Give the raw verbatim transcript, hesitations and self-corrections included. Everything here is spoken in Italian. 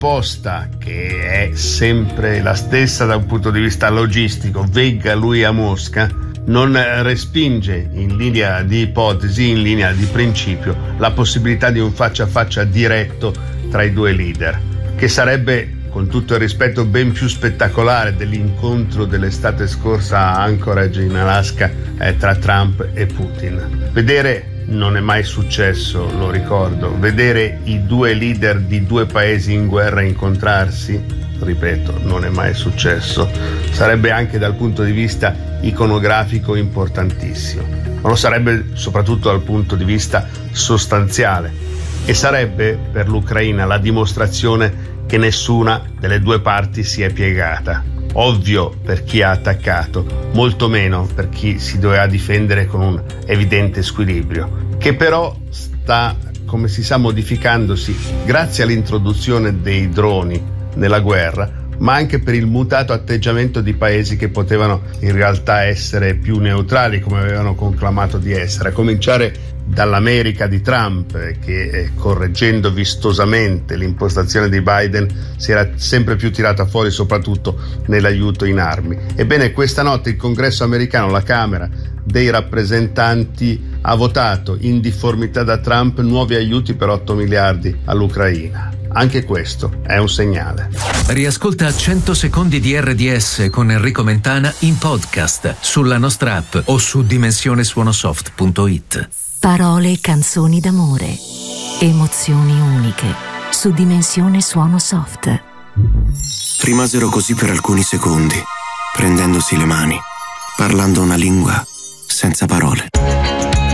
risposta, che è sempre la stessa da un punto di vista logistico, venga lui a Mosca, non respinge in linea di ipotesi, in linea di principio, la possibilità di un faccia a faccia diretto tra i due leader, che sarebbe, con tutto il rispetto, ben più spettacolare dell'incontro dell'estate scorsa a Anchorage in Alaska eh, tra Trump e Putin. Vedere non è mai successo, lo ricordo, vedere i due leader di due paesi in guerra incontrarsi, ripeto, non è mai successo, sarebbe anche dal punto di vista iconografico importantissimo, ma lo sarebbe soprattutto dal punto di vista sostanziale, e sarebbe per l'Ucraina la dimostrazione che nessuna delle due parti si è piegata. Ovvio per chi ha attaccato, molto meno per chi si doveva difendere con un evidente squilibrio, che però sta, come si sa, modificandosi grazie all'introduzione dei droni nella guerra, ma anche per il mutato atteggiamento di paesi che potevano in realtà essere più neutrali, come avevano conclamato di essere, a cominciare dall'America di Trump, che eh, correggendo vistosamente l'impostazione di Biden si era sempre più tirata fuori soprattutto nell'aiuto in armi. Ebbene, questa notte il Congresso americano, la Camera dei rappresentanti, ha votato in difformità da Trump nuovi aiuti per otto miliardi all'Ucraina. Anche questo è un segnale. Riascolta cento secondi di R D S con Enrico Mentana in podcast sulla nostra app o su dimensione suonosoft punto it. Parole e canzoni d'amore, emozioni uniche su Dimensione Suono Soft. Rimasero così per alcuni secondi, prendendosi le mani, parlando una lingua senza parole.